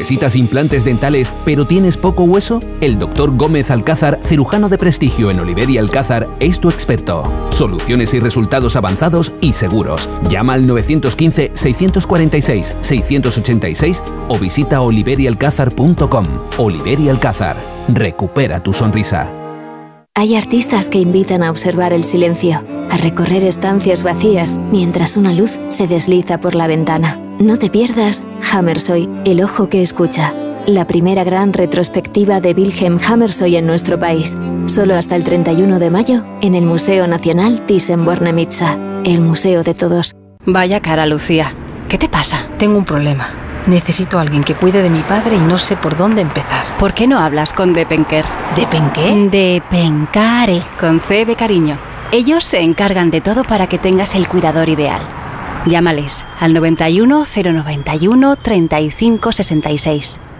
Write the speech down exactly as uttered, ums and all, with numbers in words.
¿Necesitas implantes dentales pero tienes poco hueso? El doctor Gómez Alcázar, cirujano de prestigio en Oliver y Alcázar, es tu experto. Soluciones y resultados avanzados y seguros. Llama al nueve uno cinco, seis cuatro seis, seis ocho seis o visita oliver y alcázar punto com. Oliver y Alcázar. Recupera tu sonrisa. Hay artistas que invitan a observar el silencio, a recorrer estancias vacías mientras una luz se desliza por la ventana. No te pierdas Hammershøi, el ojo que escucha. La primera gran retrospectiva de Wilhelm Hammershøi en nuestro país. Solo hasta el treinta y uno de mayo en el Museo Nacional Thyssen-Bornemisza, el museo de todos. Vaya cara, Lucía. ¿Qué te pasa? Tengo un problema. Necesito a alguien que cuide de mi padre y no sé por dónde empezar. ¿Por qué no hablas con Depenker? ¿Depenqué? Depencare, con C de cariño. Ellos se encargan de todo para que tengas el cuidador ideal. Llámales al noventa y uno, cero noventa y uno, treinta y cinco sesenta y seis.